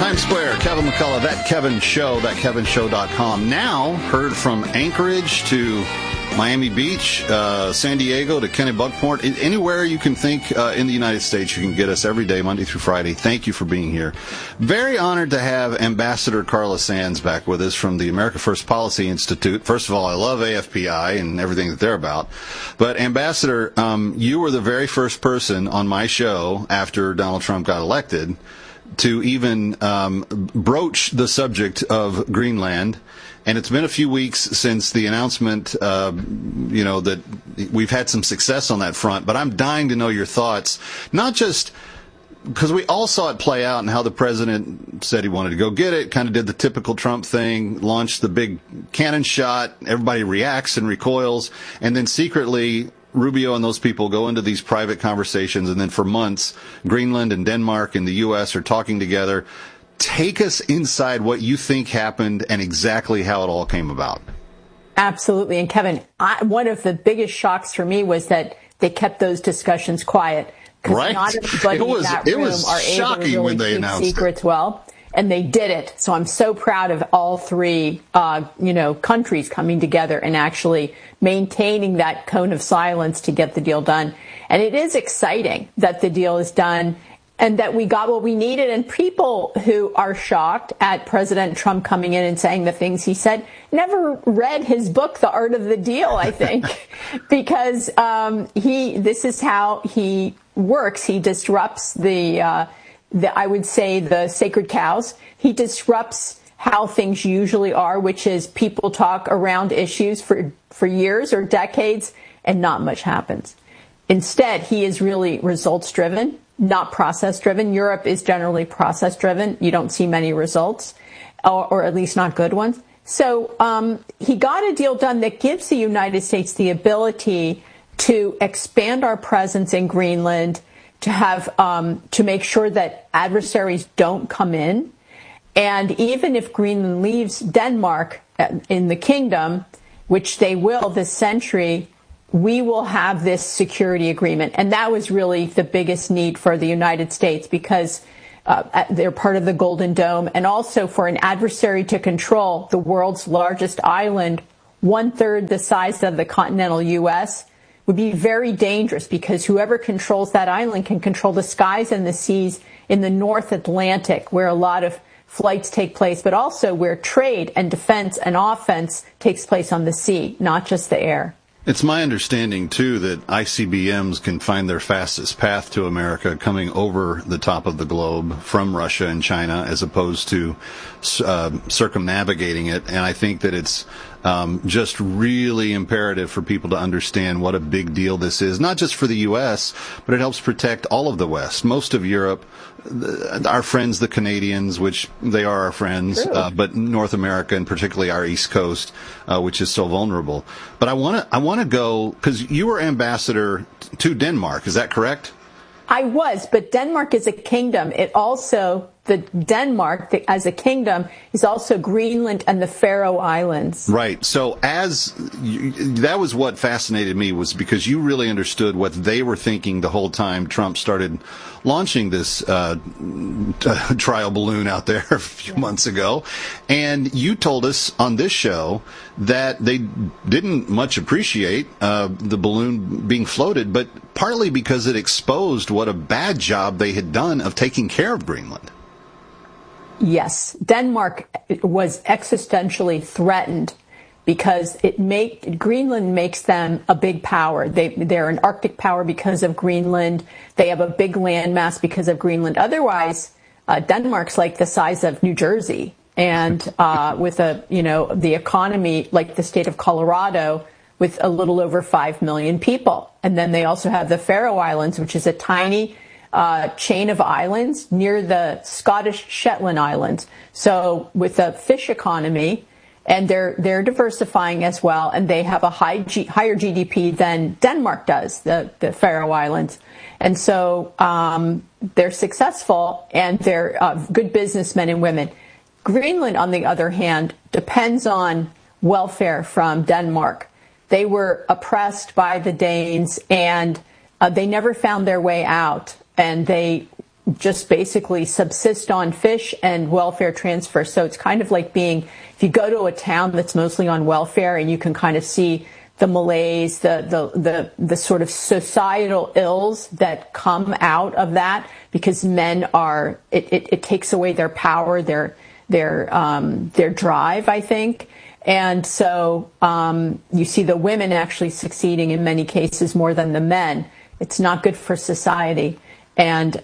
Times Square, Kevin McCullough, That Kevin Show, thatkevinshow.com. Now heard from Anchorage to Miami Beach, San Diego to Kennebunkport. Anywhere you can think in the United States, you can get us every day, Monday through Friday. Thank you for being here. Very honored to have Ambassador Carla Sands back with us from the America First Policy Institute. First of all, I love AFPI and everything that they're about. But Ambassador, you were the very first person on my show after Donald Trump got elected to even broach the subject of Greenland. And it's been a few weeks since the announcement, that we've had some success on that front. But I'm dying to know your thoughts, not just because we all saw it play out and how the president said he wanted to go get it, kind of did the typical Trump thing, launched the big cannon shot, everybody reacts and recoils, and then secretly Rubio and those people go into these private conversations, and then for months, Greenland and Denmark and the U.S. are talking together. Take us inside what you think happened and exactly how it all came about. Absolutely. And Kevin, one of the biggest shocks for me was that they kept those discussions quiet. Right. Not everybody in that room are able to really keep secrets well. And they did it. So I'm so proud of all three, countries coming together and actually maintaining that cone of silence to get the deal done. And it is exciting that the deal is done and that we got what we needed. And people who are shocked at President Trump coming in and saying the things he said never read his book, The Art of the Deal, I think, because this is how he works. He disrupts I would say the sacred cows. He disrupts how things usually are, which is people talk around issues for years or decades and not much happens. Instead, he is really results driven, not process driven. Europe is generally process driven. You don't see many results, or at least not good ones. So he got a deal done that gives the United States the ability to expand our presence in Greenland, to have to make sure that adversaries don't come in. And even if Greenland leaves Denmark in the kingdom, which they will this century, we will have this security agreement. And that was really the biggest need for the United States because they're part of the Golden Dome. And also for an adversary to control the world's largest island, 1/3 the size of the continental U.S., would be very dangerous because whoever controls that island can control the skies and the seas in the North Atlantic, where a lot of flights take place, but also where trade and defense and offense takes place on the sea, not just the air. It's my understanding, too, that ICBMs can find their fastest path to America coming over the top of the globe from Russia and China as opposed to circumnavigating it. And I think that it's just really imperative for people to understand what a big deal this is, not just for the U.S., but it helps protect all of the West, most of Europe, our friends, the Canadians, which they are our friends, but North America and particularly our East Coast, which is so vulnerable. But I want to go, because you were ambassador to Denmark, is that correct? I was, but Denmark is a kingdom. Denmark as a kingdom is also Greenland and the Faroe Islands. Right. So that was what fascinated me, was because you really understood what they were thinking the whole time Trump started launching this trial balloon out there a few months ago. And you told us on this show that they didn't much appreciate the balloon being floated, but partly because it exposed what a bad job they had done of taking care of Greenland. Yes, Denmark was existentially threatened because Greenland makes them a big power. They're an Arctic power because of Greenland. They have a big landmass because of Greenland. Otherwise, Denmark's like the size of New Jersey, and with the economy like the state of Colorado, with a little over 5 million people. And then they also have the Faroe Islands, which is a tiny chain of islands near the Scottish Shetland Islands. So with a fish economy, and they're diversifying as well, and they have a higher GDP than Denmark does, the Faroe Islands. And so they're successful, and they're good businessmen and women. Greenland, on the other hand, depends on welfare from Denmark. They were oppressed by the Danes, and they never found their way out. And they just basically subsist on fish and welfare transfer. So it's kind of like if you go to a town that's mostly on welfare, and you can kind of see the malaise, the sort of societal ills that come out of that, because men are, it takes away their power, their drive, I think. And so you see the women actually succeeding in many cases more than the men. It's not good for society. And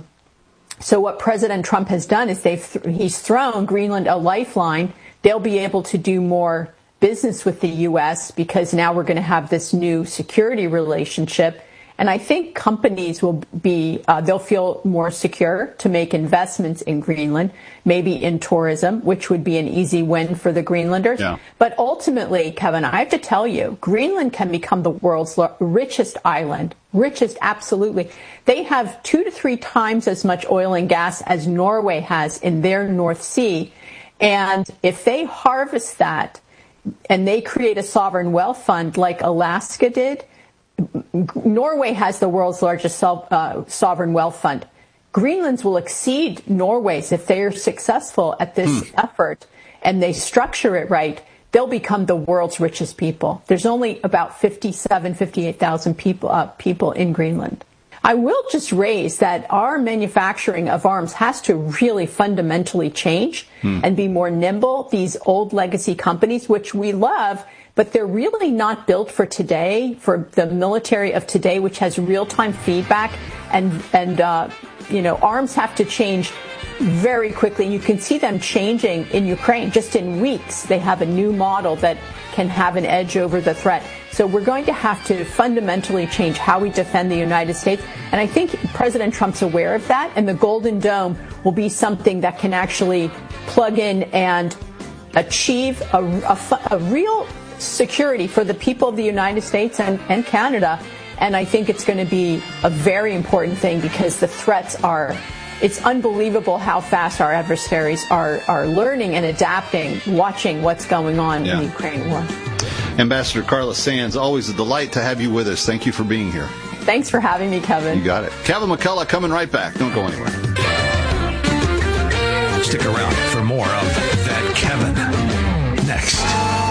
so what President Trump has done is he's thrown Greenland a lifeline. They'll be able to do more business with the U.S. because now we're going to have this new security relationship. And I think companies will they'll feel more secure to make investments in Greenland, maybe in tourism, which would be an easy win for the Greenlanders. Yeah. But ultimately, Kevin, I have to tell you, Greenland can become the world's richest island. Richest, absolutely. They have 2 to 3 times as much oil and gas as Norway has in their North Sea. And if they harvest that and they create a sovereign wealth fund like Alaska did, Norway has the world's largest sovereign wealth fund. Greenland's will exceed Norway's if they are successful at this effort and they structure it right. They'll become the world's richest people. There's only about 58,000 people in Greenland. I will just raise that our manufacturing of arms has to really fundamentally change and be more nimble. These old legacy companies, which we love, but they're really not built for today, for the military of today, which has real-time feedback. And arms have to change very quickly. You can see them changing in Ukraine. Just in weeks, they have a new model that can have an edge over the threat. So we're going to have to fundamentally change how we defend the United States. And I think President Trump's aware of that. And the Golden Dome will be something that can actually plug in and achieve a real security for the people of the United States and Canada. And I think it's going to be a very important thing because the threats it's unbelievable how fast our adversaries are learning and adapting, watching what's going on in the Ukraine war. Ambassador Carla Sands, always a delight to have you with us. Thank you for being here. Thanks for having me, Kevin. You got it. Kevin McCullough coming right back. Don't go anywhere. Stick around for more of That Kevin next.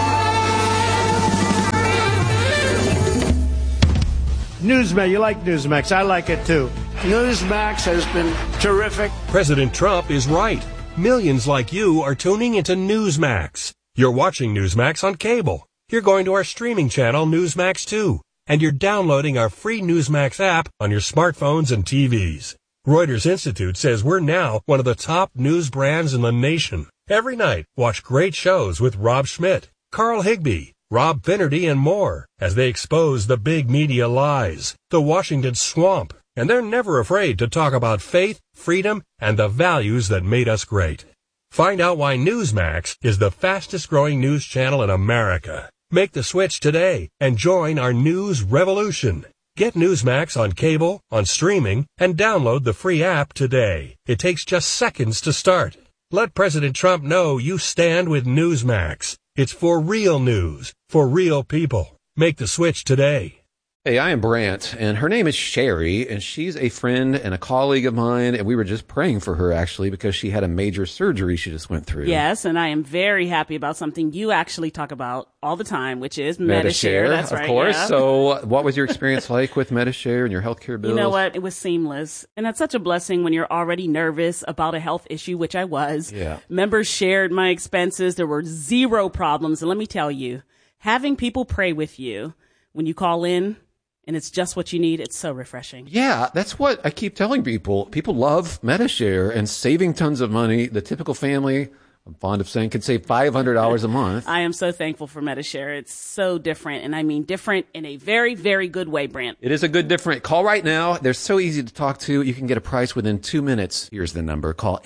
Newsmax, you like Newsmax. I like it too. Newsmax has been terrific. President Trump is right. Millions like you are tuning into Newsmax. You're watching Newsmax on cable. You're going to our streaming channel, Newsmax 2. And you're downloading our free Newsmax app on your smartphones and TVs. Reuters Institute says we're now one of the top news brands in the nation. Every night, watch great shows with Rob Schmidt, Carl Higbie, Rob Finnerty, and more as they expose the big media lies, the Washington swamp. And they're never afraid to talk about faith, freedom, and the values that made us great. Find out why Newsmax is the fastest growing news channel in America. Make the switch today and join our news revolution. Get Newsmax on cable, on streaming, and download the free app today. It takes just seconds to start. Let President Trump know you stand with Newsmax. It's for real news, for real people. Make the switch today. Hey, I am Brant, and her name is Sherry, and she's a friend and a colleague of mine, and we were just praying for her, actually, because she had a major surgery she just went through. Yes, and I am very happy about something you actually talk about all the time, which is Medi-Share. That's right, of course. Yeah. So what was your experience like with Medi-Share and your healthcare bills? You know what? It was seamless, and that's such a blessing when you're already nervous about a health issue, which I was. Yeah. Members shared my expenses. There were zero problems, and let me tell you, having people pray with you when you call in, and it's just what you need. It's so refreshing. Yeah, that's what I keep telling people. People love Medi-Share and saving tons of money. The typical family, I'm fond of saying, can save $500 a month. I am so thankful for Medi-Share. It's so different, and I mean different in a very, very good way, Brant. It is a good different. Call right now. They're so easy to talk to. You can get a price within 2 minutes. Here's the number. Call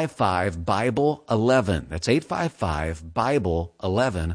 855-BIBLE-11. That's 855-BIBLE-11.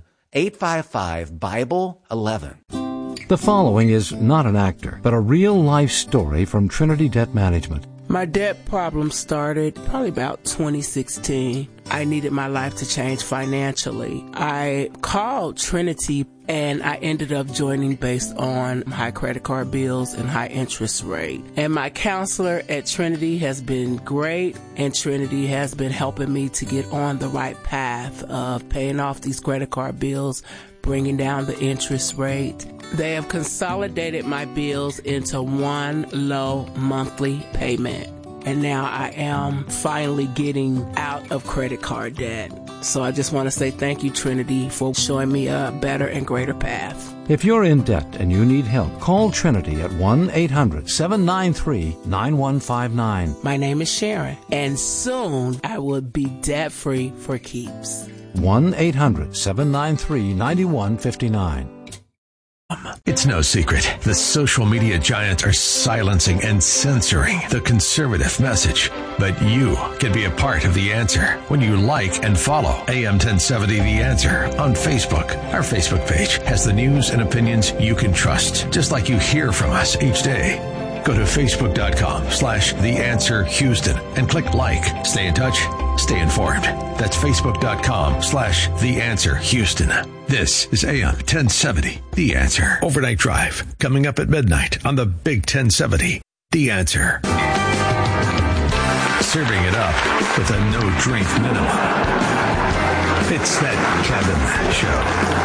855-BIBLE-11. The following is not an actor, but a real-life story from Trinity Debt Management. My debt problem started probably about 2016. I needed my life to change financially. I called Trinity and I ended up joining based on high credit card bills and high interest rate. And my counselor at Trinity has been great, and Trinity has been helping me to get on the right path of paying off these credit card bills, bringing down the interest rate. They have consolidated my bills into one low monthly payment. And now I am finally getting out of credit card debt. So I just want to say thank you, Trinity, for showing me a better and greater path. If you're in debt and you need help, call Trinity at 1-800-793-9159. My name is Sharon, and soon I will be debt-free for keeps. 1-800-793-9159. It's no secret. The social media giants are silencing and censoring the conservative message. But you can be a part of the answer when you like and follow AM 1070 The Answer on Facebook. Our Facebook page has the news and opinions you can trust, just like you hear from us each day. Go to Facebook.com/The Answer Houston and click like. Stay in touch. Stay informed. That's Facebook.com/The Answer Houston. This is AM 1070, The Answer. Overnight Drive, coming up at midnight on the Big 1070, The Answer. Serving it up with a no-drink minimum. It's That Kevin Show.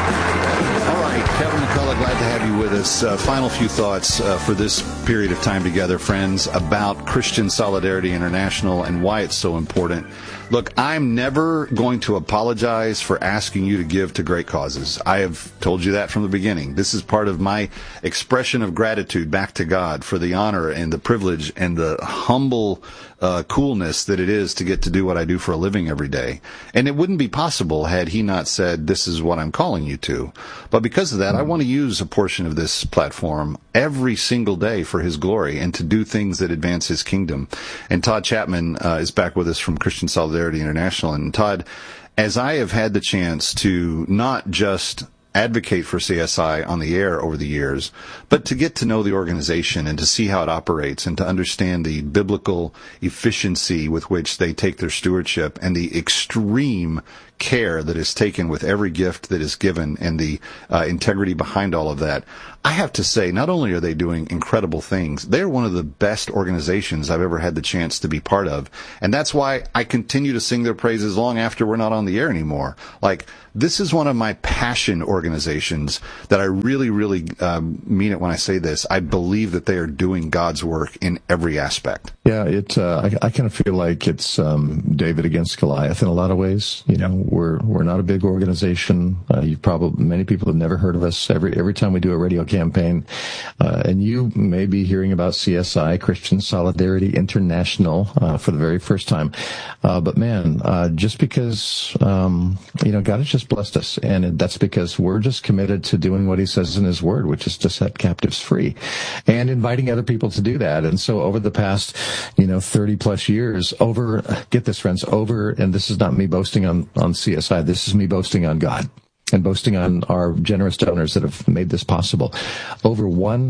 All right, Kevin McCullough, glad to have you with us. Final few thoughts for this period of time together, friends, about Christian Solidarity International and why it's so important. Look, I'm never going to apologize for asking you to give to great causes. I have told you that from the beginning. This is part of my expression of gratitude back to God for the honor and the privilege and the humble coolness that it is to get to do what I do for a living every day. And it wouldn't be possible had he not said, this is what I'm calling you to. But because of that, I want to use a portion of this platform every single day for his glory and to do things that advance his kingdom. And Todd Chapman is back with us from Christian Solidarity International. And Todd, as I have had the chance to not just advocate for CSI on the air over the years, but to get to know the organization and to see how it operates and to understand the biblical efficiency with which they take their stewardship and the extreme care that is taken with every gift that is given and the integrity behind all of that, I have to say, not only are they doing incredible things, they're one of the best organizations I've ever had the chance to be part of. And that's why I continue to sing their praises long after we're not on the air anymore. Like, this is one of my passion organizations that I really, really mean it when I say this. I believe that they are doing God's work in every aspect. Yeah, I kind of feel like it's David against Goliath in a lot of ways. You know, we're not a big organization. Many people have never heard of us. Every time we do a radio campaign, and you may be hearing about CSI, Christian Solidarity International, for the very first time. But man, just because God has just blessed us, and that's because we're just committed to doing what He says in His Word, which is to set captives free, and inviting other people to do that. And so, over the past 30 plus years, get this, friends, and this is not me boasting on CSI, this is me boasting on God and boasting on our generous donors that have made this possible. Over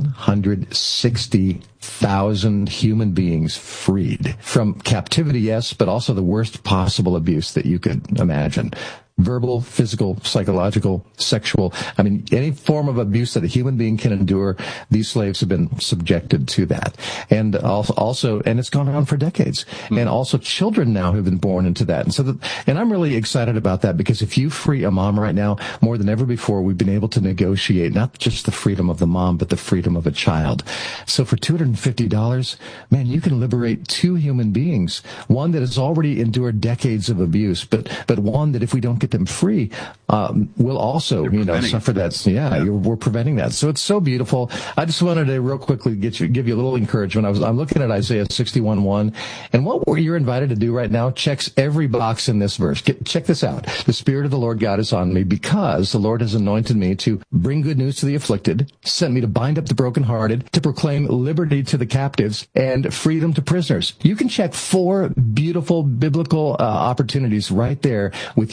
160,000 human beings freed from captivity, yes, but also the worst possible abuse that you could imagine. Verbal, physical, psychological, sexual. I mean, any form of abuse that a human being can endure, these slaves have been subjected to that. And also, and it's gone on for decades. And also children now have been born into that. And I'm really excited about that, because if you free a mom right now, more than ever before, we've been able to negotiate not just the freedom of the mom, but the freedom of a child. So for $250, man, you can liberate two human beings. One that has already endured decades of abuse, but one that if we don't get them free, will also, suffer that. We're preventing that. So it's so beautiful. I just wanted to real quickly give you a little encouragement. I'm looking at Isaiah 61:1, and what you're invited to do right now checks every box in this verse. Check this out. The Spirit of the Lord God is on me, because the Lord has anointed me to bring good news to the afflicted, sent me to bind up the brokenhearted, to proclaim liberty to the captives, and freedom to prisoners. You can check 4 beautiful biblical opportunities right there with your gift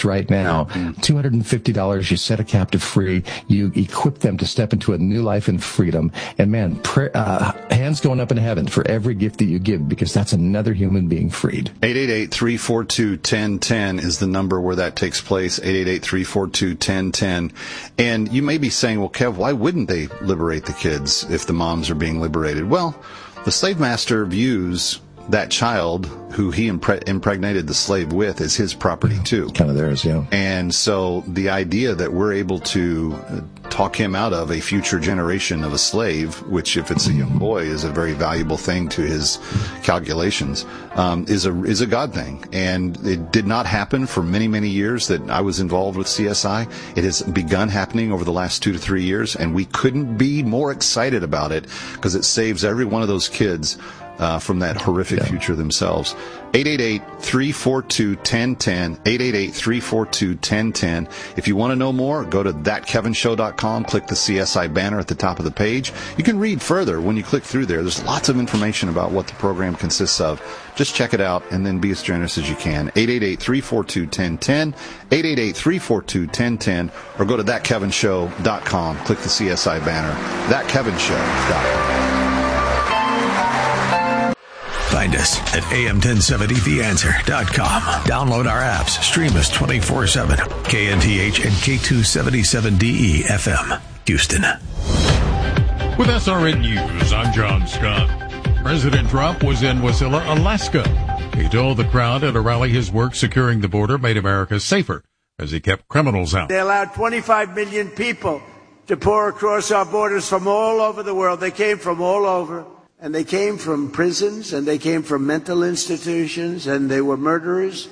right now. $250, you set a captive free, you equip them to step into a new life in freedom. And man, hands going up in heaven for every gift that you give, because that's another human being freed. 888-342-1010 is the number where that takes place, 888-342-1010. And you may be saying, well, Kev, why wouldn't they liberate the kids if the moms are being liberated? Well, the slave master views that child who he impregnated the slave with as his property too. Kind of theirs, yeah. And so the idea that we're able to talk him out of a future generation of a slave, which if it's a young boy is a very valuable thing to his calculations, is a God thing. And it did not happen for many, many years that I was involved with CSI. It has begun happening over the last 2 to 3 years, and we couldn't be more excited about it because it saves every one of those kids from that horrific future themselves. 888-342-1010, 888-342-1010. If you want to know more, go to thatkevinshow.com, click the CSI banner at the top of the page. You can read further when you click through there. There's lots of information about what the program consists of. Just check it out and then be as generous as you can. 888-342-1010, 888-342-1010, or go to thatkevinshow.com, click the CSI banner, thatkevinshow.com. Find us at am1070theanswer.com. Download our apps. Stream us 24/7. KNTH and K277DE FM, Houston. With SRN News, I'm John Scott. President Trump was in Wasilla, Alaska. He told the crowd at a rally his work securing the border made America safer as he kept criminals out. They allowed 25 million people to pour across our borders from all over the world. They came from all over. And they came from prisons, and they came from mental institutions, and they were murderers.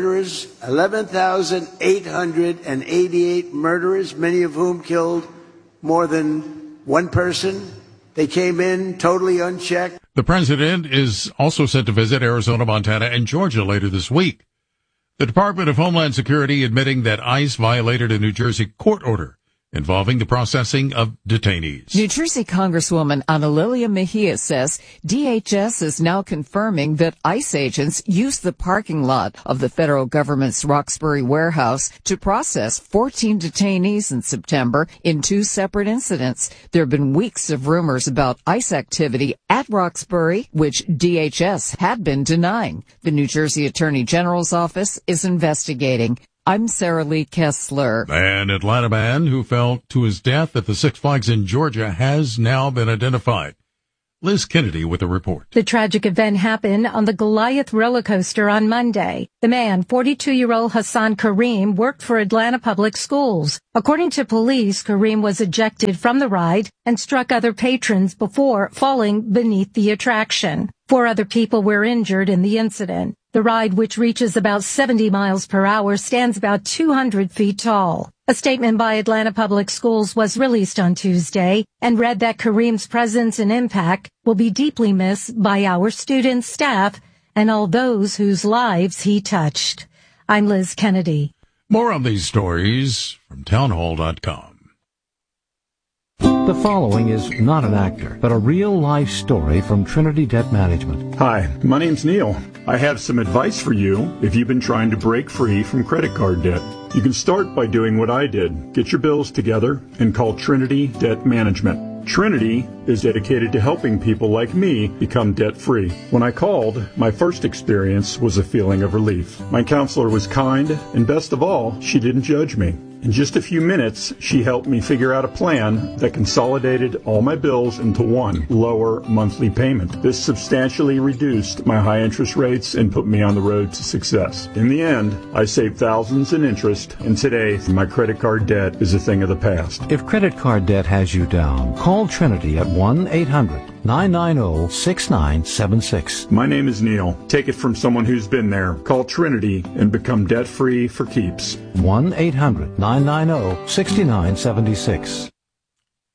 11,888 murderers, many of whom killed more than one person. They came in totally unchecked. The president is also set to visit Arizona, Montana, and Georgia later this week. The Department of Homeland Security admitting that ICE violated a New Jersey court order involving the processing of detainees. New Jersey Congresswoman Ana Lilia Mejia says DHS is now confirming that ICE agents used the parking lot of the federal government's Roxbury warehouse to process 14 detainees in September in 2 separate incidents. There have been weeks of rumors about ICE activity at Roxbury, which DHS had been denying. The New Jersey Attorney General's office is investigating. I'm Sarah Lee Kessler. An Atlanta man who fell to his death at the Six Flags in Georgia has now been identified. Liz Kennedy with a report. The tragic event happened on the Goliath roller coaster on Monday. The man, 42-year-old Hassan Kareem, worked for Atlanta Public Schools. According to police, Kareem was ejected from the ride and struck other patrons before falling beneath the attraction. 4 other people were injured in the incident. The ride, which reaches about 70 miles per hour, stands about 200 feet tall. A statement by Atlanta Public Schools was released on Tuesday and read that Kareem's presence and impact will be deeply missed by our students, staff, and all those whose lives he touched. I'm Liz Kennedy. More on these stories from townhall.com. The following is not an actor, but a real-life story from Trinity Debt Management. Hi, my name's Neil. I have some advice for you if you've been trying to break free from credit card debt. You can start by doing what I did. Get your bills together and call Trinity Debt Management. Trinity is dedicated to helping people like me become debt-free. When I called, my first experience was a feeling of relief. My counselor was kind, and best of all, she didn't judge me. In just a few minutes, she helped me figure out a plan that consolidated all my bills into one lower monthly payment. This substantially reduced my high interest rates and put me on the road to success. In the end, I saved thousands in interest, and today, my credit card debt is a thing of the past. If credit card debt has you down, call Trinity at 1-800-990-6976. My name is Neil. Take it from someone who's been there. Call Trinity and become debt-free for keeps. 1-800-990-6976.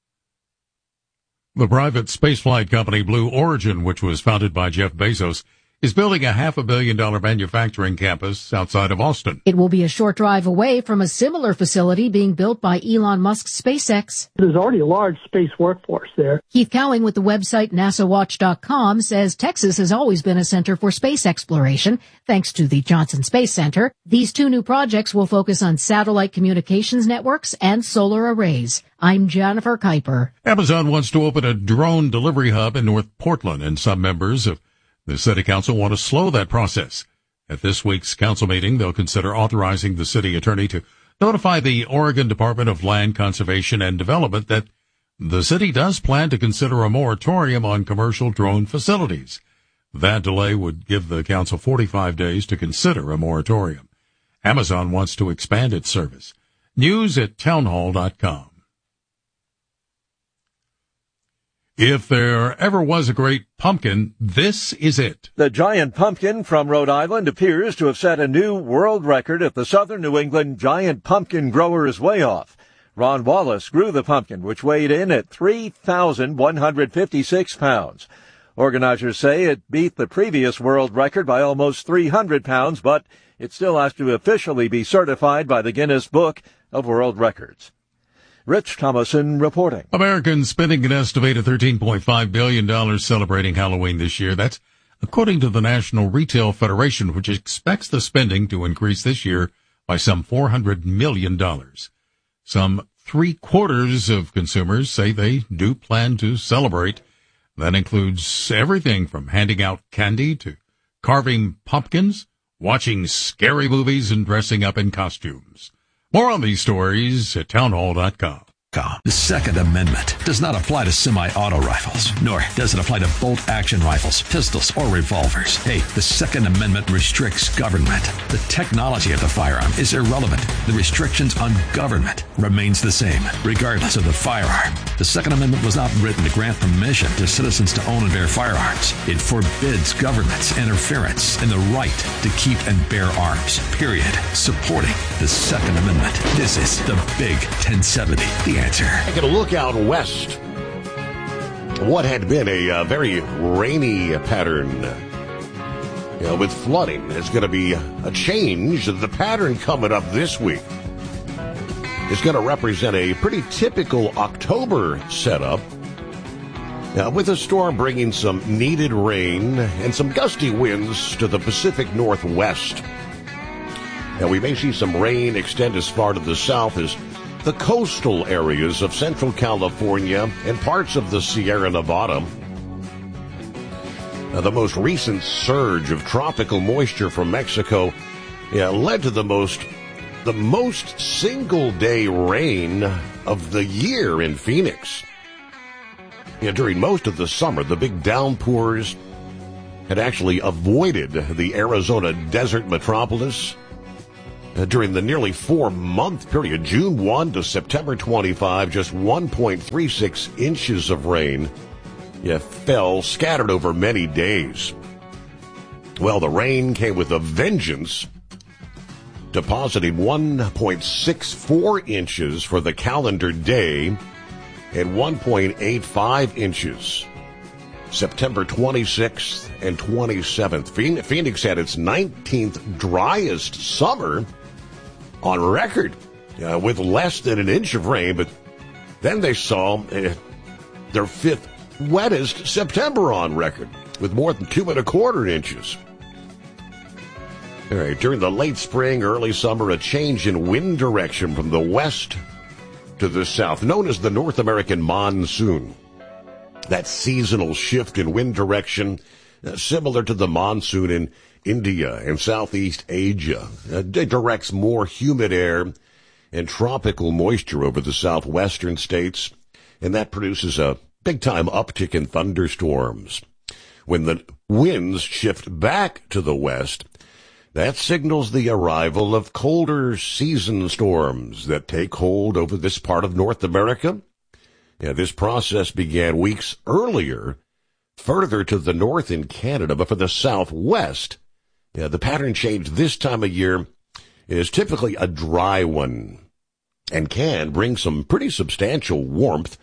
The private spaceflight company Blue Origin, which was founded by Jeff Bezos, is building a $500 million manufacturing campus outside of Austin. It will be a short drive away from a similar facility being built by Elon Musk's SpaceX. There's already a large space workforce there. Keith Cowing with the website NASAWatch.com says Texas has always been a center for space exploration, thanks to the Johnson Space Center. These two new projects will focus on satellite communications networks and solar arrays. I'm Jennifer Kuiper. Amazon wants to open a drone delivery hub in North Portland, and some members of the city council want to slow that process. At this week's council meeting, they'll consider authorizing the city attorney to notify the Oregon Department of Land Conservation and Development that the city does plan to consider a moratorium on commercial drone facilities. That delay would give the council 45 days to consider a moratorium. Amazon wants to expand its service. News at townhall.com. If there ever was a great pumpkin, this is it. The giant pumpkin from Rhode Island appears to have set a new world record at the Southern New England Giant Pumpkin Growers Weigh-Off. Ron Wallace grew the pumpkin, which weighed in at 3,156 pounds. Organizers say it beat the previous world record by almost 300 pounds, but it still has to officially be certified by the Guinness Book of World Records. Rich Thomason reporting. Americans spending an estimated $13.5 billion celebrating Halloween this year. That's according to the National Retail Federation, which expects the spending to increase this year by some $400 million. Some 3/4 of consumers say they do plan to celebrate. That includes everything from handing out candy to carving pumpkins, watching scary movies, and dressing up in costumes. More on these stories at townhall.com. The Second Amendment does not apply to semi-auto rifles, nor does it apply to bolt-action rifles, pistols, or revolvers. Hey, the Second Amendment restricts government. The technology of the firearm is irrelevant. The restrictions on government remains the same, regardless of the firearm. The Second Amendment was not written to grant permission to citizens to own and bear firearms. It forbids government's interference in the right to keep and bear arms, period. Supporting the Second Amendment. This is the Big 1070, the answer. Taking a look out west. What had been a very rainy pattern, with flooding, is going to be a change. The pattern coming up this week is going to represent a pretty typical October setup, with a storm bringing some needed rain and some gusty winds to the Pacific Northwest. Now, we may see some rain extend as far to the south as the coastal areas of Central California and parts of the Sierra Nevada. Now, the most recent surge of tropical moisture from Mexico led to the most single-day rain of the year in Phoenix. During most of the summer, the big downpours had actually avoided the Arizona desert metropolis. During the nearly 4-month period, June 1 to September 25, just 1.36 inches of rain fell scattered over many days. Well, the rain came with a vengeance, depositing 1.64 inches for the calendar day and 1.85 inches September 26th and 27th. Phoenix had its 19th driest summer on record, with less than an inch of rain, but then they saw their 5th wettest September on record, with more than 2.25 inches. All right, during the late spring, early summer, a change in wind direction from the west to the south, known as the North American monsoon. That seasonal shift in wind direction, similar to the monsoon in India and Southeast Asia, directs more humid air and tropical moisture over the southwestern states, and that produces a big-time uptick in thunderstorms. When the winds shift back to the west, that signals the arrival of colder season storms that take hold over this part of North America. This process began weeks earlier, further to the north in Canada, but for the southwest, the pattern change this time of year is typically a dry one and can bring some pretty substantial warmth.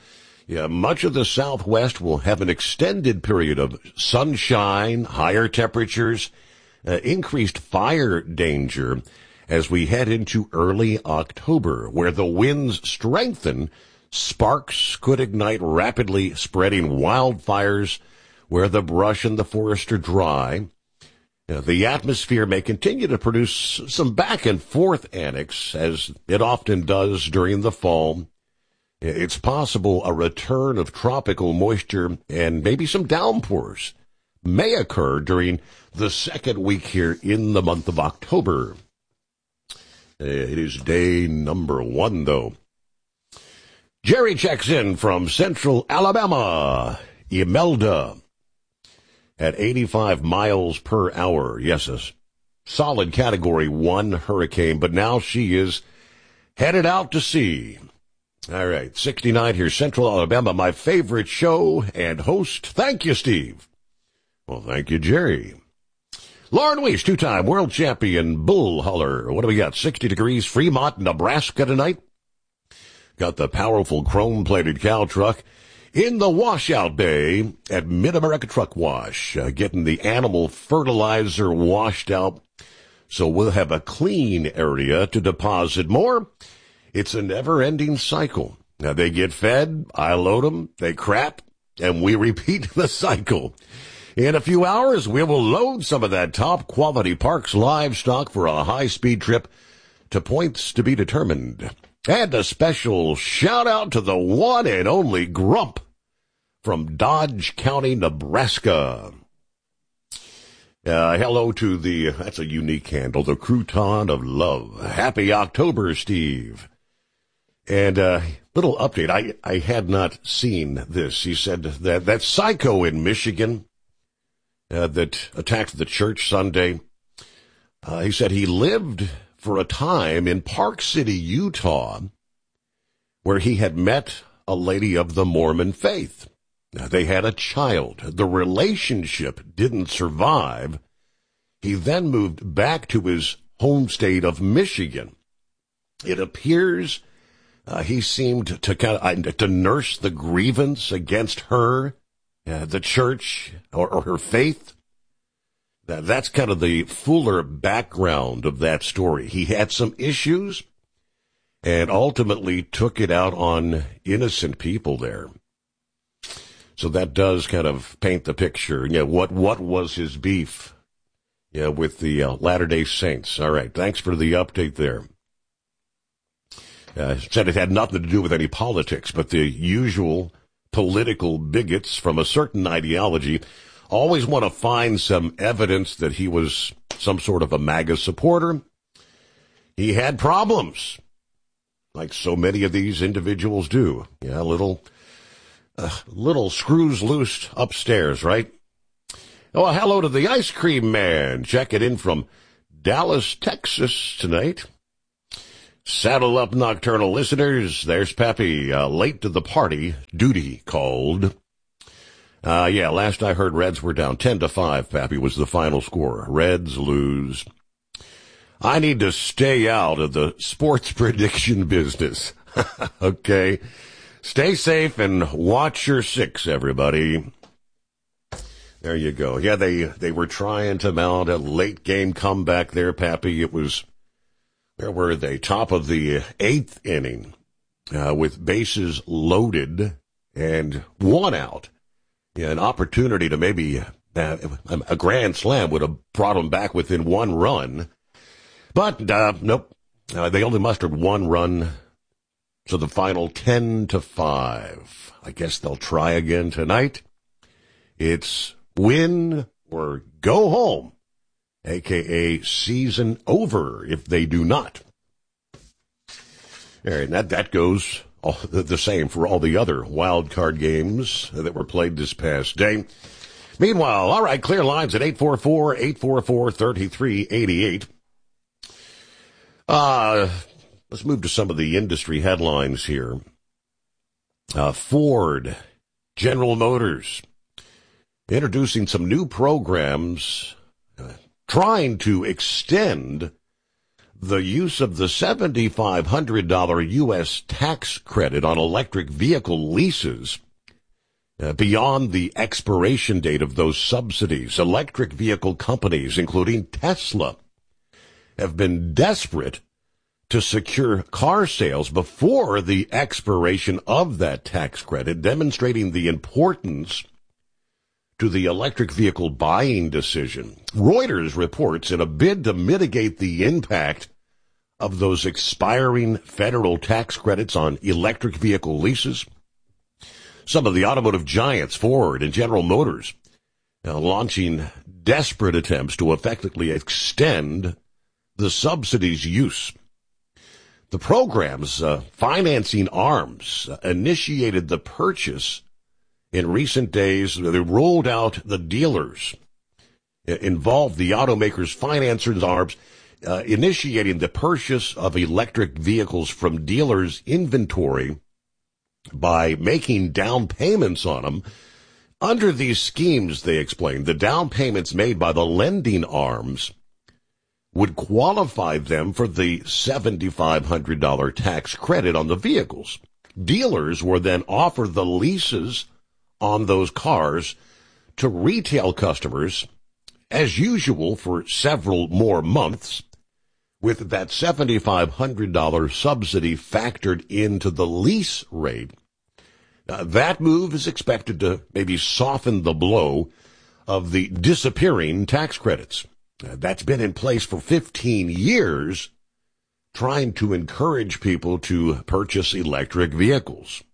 Yeah, much of the Southwest will have an extended period of sunshine, higher temperatures, increased fire danger as we head into early October, where the winds strengthen. Sparks could ignite rapidly spreading wildfires where the brush and the forest are dry. The atmosphere may continue to produce some back and forth annex, as it often does during the fall. It's possible a return of tropical moisture and maybe some downpours may occur during the second week here in the month of October. It is day number 1, though. Jerry checks in from Central Alabama. Imelda at 85 miles per hour. Yes, a solid Category 1 hurricane, but now she is headed out to sea. All right, 69 here, Central Alabama, my favorite show and host. Thank you, Steve. Well, thank you, Jerry. Lauren Weiss, 2-time world champion bull hauler. What do we got? 60 degrees, Fremont, Nebraska tonight. Got the powerful chrome-plated cow truck in the washout bay at Mid-America Truck Wash, getting the animal fertilizer washed out so we'll have a clean area to deposit more. It's a never-ending cycle. Now, they get fed, I load them, they crap, and we repeat the cycle. In a few hours, we will load some of that top-quality Parks livestock for a high-speed trip to points to be determined. And a special shout-out to the one and only Grump from Dodge County, Nebraska. Hello to that's a unique handle, the Crouton of Love. Happy October, Steve. And little update, I had not seen this. He said that psycho in Michigan that attacked the church Sunday, he said he lived for a time in Park City, Utah, where he had met a lady of the Mormon faith. Now, they had a child. The relationship didn't survive. He then moved back to his home state of Michigan. It appears he seemed to nurse the grievance against her, the church, or her faith. That's kind of the fuller background of that story. He had some issues and ultimately took it out on innocent people there. So that does kind of paint the picture. What was his beef with the Latter-day Saints? All right, thanks for the update there. Said it had nothing to do with any politics, but the usual political bigots from a certain ideology always want to find some evidence that he was some sort of a MAGA supporter. He had problems, like so many of these individuals do. Little screws loose upstairs, right? Oh, hello to the ice cream man. Check it in from Dallas, Texas tonight. Saddle up, nocturnal listeners. There's Pappy, late to the party. Duty called. Last I heard Reds were down 10-5, Pappy, was the final score. Reds lose. I need to stay out of the sports prediction business. Okay. Stay safe and watch your six, everybody. There you go. Yeah, they were trying to mount a late game comeback there, Pappy. It was, where were they? Top of the 8th inning, with bases loaded and one out. An opportunity to maybe a grand slam would have brought them back within one run. But nope. They only mustered one run. So the final 10-5. I guess they'll try again tonight. It's win or go home, a.k.a. season over if they do not. And that goes the same for all the other wild card games that were played this past day. Meanwhile, all right, clear lines at 844-844-3388. Let's move to some of the industry headlines here. Ford, General Motors, introducing some new programs trying to extend the use of the $7,500 U.S. tax credit on electric vehicle leases beyond the expiration date of those subsidies. Electric vehicle companies, including Tesla, have been desperate to secure car sales before the expiration of that tax credit, demonstrating the importance to the electric vehicle buying decision. Reuters reports in a bid to mitigate the impact of those expiring federal tax credits on electric vehicle leases, some of the automotive giants, Ford and General Motors, launching desperate attempts to effectively extend the subsidies use. The program's financing arms initiated the purchase in recent days. They rolled out the dealers involved, the automakers' financers arms, initiating the purchase of electric vehicles from dealers' inventory by making down payments on them. Under these schemes, they explained, the down payments made by the lending arms would qualify them for the $7,500 tax credit on the vehicles. Dealers were then offered the leases on those cars to retail customers, as usual, for several more months, with that $7,500 subsidy factored into the lease rate. That move is expected to maybe soften the blow of the disappearing tax credits. That's been in place for 15 years, trying to encourage people to purchase electric vehicles.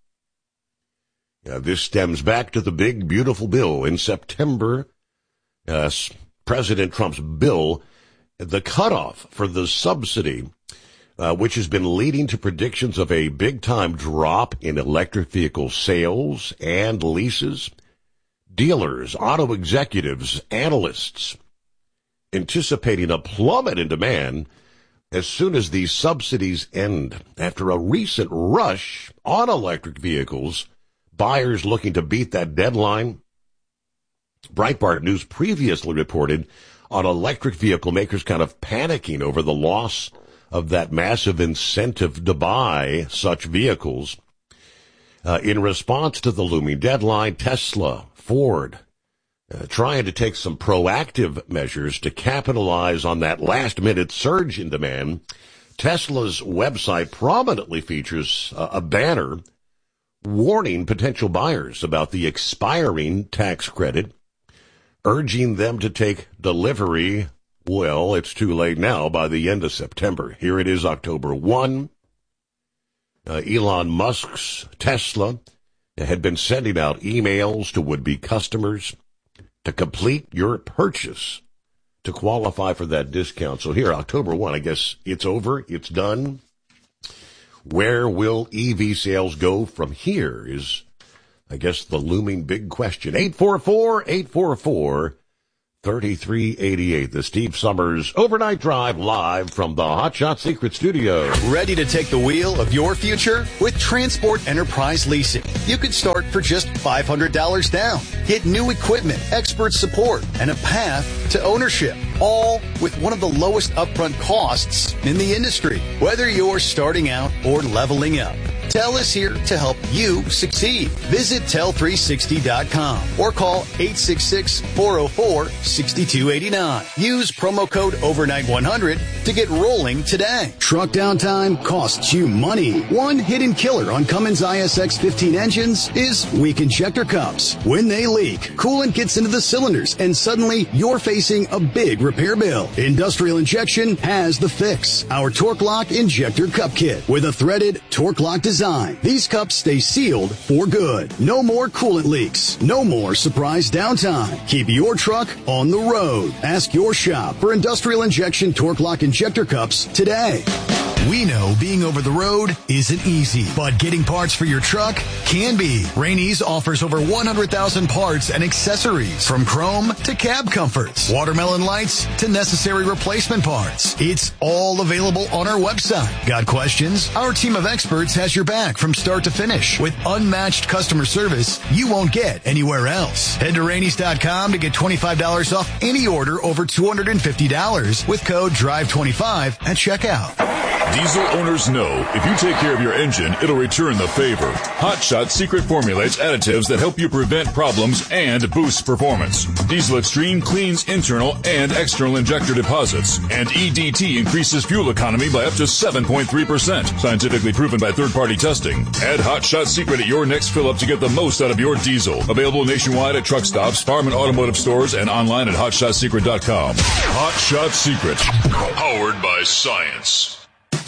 This stems back to the big, beautiful bill in September. President Trump's bill, the cutoff for the subsidy, which has been leading to predictions of a big-time drop in electric vehicle sales and leases. Dealers, auto executives, analysts anticipating a plummet in demand as soon as these subsidies end. After a recent rush on electric vehicles, buyers looking to beat that deadline. Breitbart News previously reported on electric vehicle makers kind of panicking over the loss of that massive incentive to buy such vehicles. In response to the looming deadline, Tesla, Ford, trying to take some proactive measures to capitalize on that last-minute surge in demand. Tesla's website prominently features a banner warning potential buyers about the expiring tax credit, urging them to take delivery. Well, it's too late now, by the end of September. Here it is, October 1. Elon Musk's Tesla had been sending out emails to would-be customers to complete your purchase to qualify for that discount. So here, October 1, I guess it's over, it's done. Where will EV sales go from here is, I guess, the looming big question. 844-844-3388. The Steve Summers Overnight Drive live from the Hot Shot Secret Studio. Ready to take the wheel of your future? With Transport Enterprise Leasing, you could start for just $500 down. Get new equipment, expert support, and a path to ownership, all with one of the lowest upfront costs in the industry. Whether you're starting out or leveling up, Tel is here to help you succeed. Visit Tel360.com or call 866-404-6289. Use promo code OVERNIGHT100 to get rolling today. Truck downtime costs you money. One hidden killer on Cummins ISX 15 engines is weak injector cups. When they leak, coolant gets into the cylinders and suddenly you're facing a big repair bill. Industrial Injection has the fix. Our Torque Lock Injector Cup Kit with a threaded Torque Lock design. These cups stay sealed for good. No more coolant leaks. No more surprise downtime. Keep your truck on the road. Ask your shop for Industrial Injection Torque Lock Injector Cups today. We know being over the road isn't easy, but getting parts for your truck can be. Rainey's offers over 100,000 parts and accessories, from chrome to cab comforts, watermelon lights to necessary replacement parts. It's all available on our website. Got questions? Our team of experts has your back from start to finish with unmatched customer service you won't get anywhere else. Head to Rainey's.com to get $25 off any order over $250 with code DRIVE25 at checkout. Diesel owners know if you take care of your engine, it'll return the favor. Hot Shot secret formulates additives that help you prevent problems and boost performance. Diesel Extreme cleans internal and external injector deposits, and EDT increases fuel economy by up to 7.3%. Scientifically proven by third-party testing. Add Hot Shot secret at your next fill-up to get the most out of your diesel. Available nationwide at truck stops, farm and automotive stores, and online at hotshotsecret.com. Hot Shot Secret. Powered by science.